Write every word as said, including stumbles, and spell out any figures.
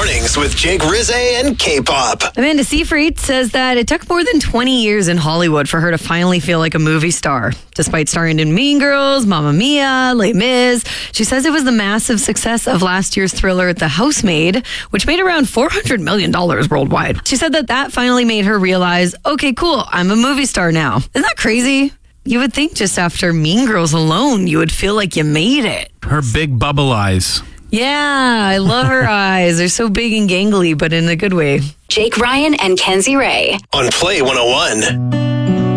Mornings with Jake Rizze and K-Pop. Amanda Seyfried says that it took more than twenty years in Hollywood for her to finally feel like a movie star. Despite starring in Mean Girls, Mamma Mia, Les Mis, she says it was the massive success of last year's thriller The Housemaid, which made around four hundred million dollars worldwide. She said that that finally made her realize, okay, cool, I'm a movie star now. Isn't that crazy? You would think just after Mean Girls alone, you would feel like you made it. Her big bubble eyes. Yeah, I love her eyes. They're so big and gangly, but in a good way. Jake Ryan and Kenzie Ray. On Play one oh one.